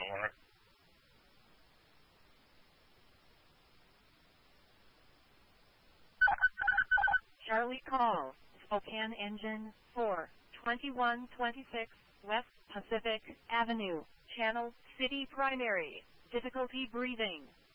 owner. Charlie call, Spokane Engine 4, 2126 West Pacific Avenue, Channel City Primary, difficulty breathing.